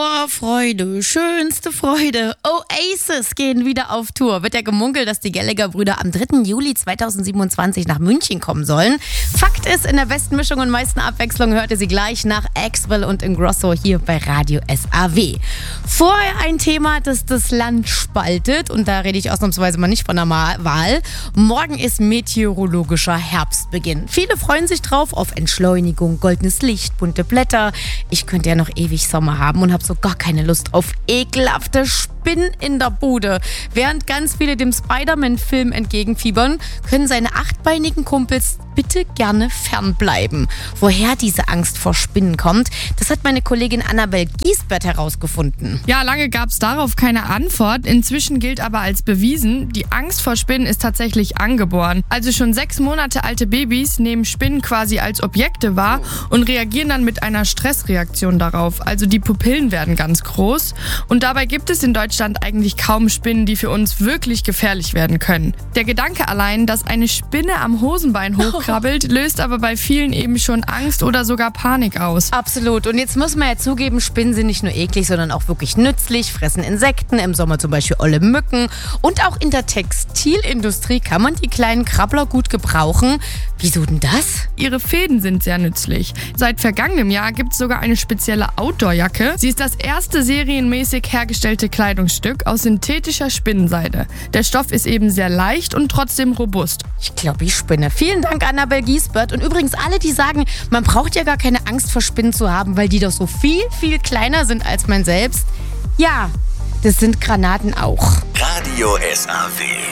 Vorfreude, schönste Freude. Oasis gehen wieder auf Tour. Wird ja gemunkelt, dass die Gallagher-Brüder am 3. Juli 2027 nach München kommen sollen. Fakt ist, in der besten Mischung und meisten Abwechslung hört ihr sie gleich nach Axwell und Ingrosso hier bei Radio SAW. Vorher ein Thema, das das Land spaltet. Und da rede ich ausnahmsweise mal nicht von der Wahl. Morgen ist meteorologischer Herbstbeginn. Viele freuen sich drauf auf Entschleunigung, goldenes Licht, bunte Blätter. Ich könnte ja noch ewig Sommer haben und habe so gar keine Lust auf ekelhafte Spinnen in der Bude. Während ganz viele dem Spider-Man-Film entgegenfiebern, können seine achtbeinigen Kumpels bitte gerne fernbleiben. Woher diese Angst vor Spinnen kommt, das hat meine Kollegin Annabel Giesbert herausgefunden. Ja, lange gab es darauf keine Antwort. Inzwischen gilt aber als bewiesen, die Angst vor Spinnen ist tatsächlich angeboren. Also schon 6 Monate alte Babys nehmen Spinnen quasi als Objekte wahr und reagieren dann mit einer Stressreaktion darauf. Also die Pupillen werden ganz groß. Und dabei gibt es in Deutschland eigentlich kaum Spinnen, die für uns wirklich gefährlich werden können. Der Gedanke allein, dass eine Spinne am Hosenbein hochkrabbelt, löst aber bei vielen eben schon Angst oder sogar Panik aus. Absolut. Und jetzt muss man ja zugeben, Spinnen sind nicht nur eklig, sondern auch wirklich nützlich, fressen Insekten, im Sommer zum Beispiel olle Mücken. Und auch in der Textilindustrie kann man die kleinen Krabbler gut gebrauchen. Wieso denn das? Ihre Fäden sind sehr nützlich. Seit vergangenem Jahr gibt es sogar eine spezielle Outdoor-Jacke. Sie ist das erste serienmäßig hergestellte Kleidungsstück aus synthetischer Spinnenseide. Der Stoff ist eben sehr leicht und trotzdem robust. Ich glaube, ich spinne. Vielen Dank, Annabel Giesbert. Und übrigens alle, die sagen, man braucht ja gar keine Angst vor Spinnen zu haben, weil die doch so viel, viel kleiner sind als man selbst. Ja, das sind Granaten auch. Radio SAW.